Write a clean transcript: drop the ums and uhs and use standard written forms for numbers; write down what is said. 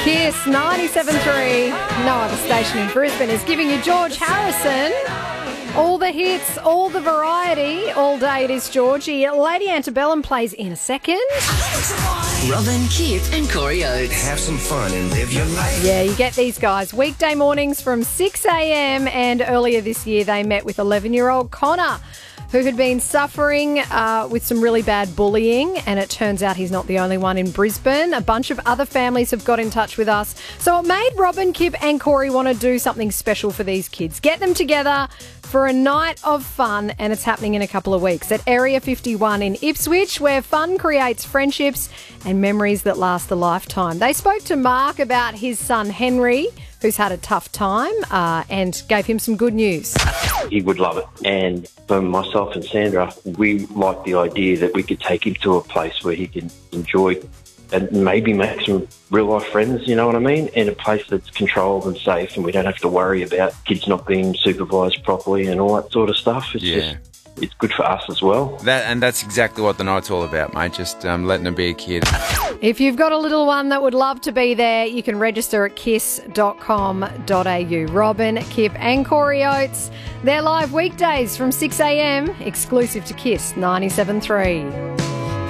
Kiss 97.3, no other station in Brisbane, is giving you George Harrison. All the hits, all the variety, all day it is Georgie. Lady Antebellum plays in a second. Robin, Kip and Corey Oates. Have some fun and live your life. Yeah, you get these guys weekday mornings from 6 a.m, and earlier this year they met with 11-year-old Connor, who had been suffering with some really bad bullying, and it turns out he's not the only one in Brisbane. A bunch of other families have got in touch with us. So it made Robin, Kip and Corey want to do something special for these kids. Get them together for a night of fun, and it's happening in a couple of weeks at Area 51 in Ipswich, where fun creates friendships and memories that last a lifetime. They spoke to Mark about his son Henry, who's had a tough time, and gave him some good news. He would love it. And for myself and Sandra, we like the idea that we could take him to a place where he can enjoy and maybe make some real-life friends, you know what I mean, in a place that's controlled and safe, and we don't have to worry about kids not being supervised properly and all that sort of stuff. It's good for us as well. That's exactly what the night's all about, mate, just letting them be a kid. If you've got a little one that would love to be there, you can register at kiss.com.au. Robin, Kip and Corey Oates, they're live weekdays from 6 a.m, exclusive to Kiss 97.3.